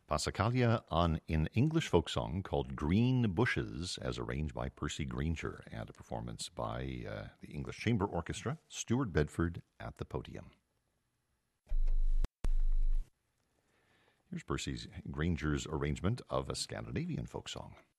Passacaglia on an English folk song called Green Bushes, as arranged by Percy Grainger, and a performance by the English Chamber Orchestra, Stuart Bedford at the podium. Here's Percy Grainger's arrangement of a Scandinavian folk song.